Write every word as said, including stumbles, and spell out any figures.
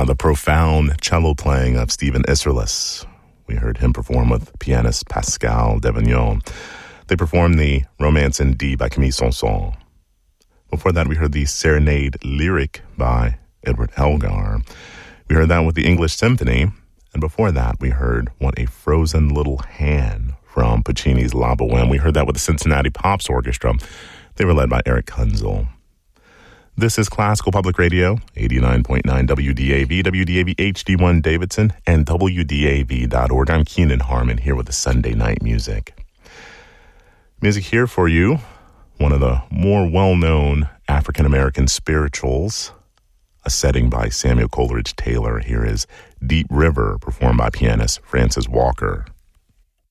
the profound cello playing of Stephen Isserlis. We heard him perform with pianist Pascal Devignon. They performed the Romance in D by Camille Saint-Saëns. Before that, we heard the Serenade Lyric by Edward Elgar. We heard that with the English Symphony. And before that, we heard What a Frozen Little Hand from Puccini's La Bohème. We heard that with the Cincinnati Pops Orchestra. They were led by Eric Kunzel. This is Classical Public Radio, eighty-nine point nine W D A V, W D A V H D one Davidson, and W D A V dot org. I'm Keenan Harmon here with the Sunday Night Music. Music here for you, one of the more well-known African-American spirituals, a setting by Samuel Coleridge Taylor. Here is Deep River, performed by pianist Francis Walker.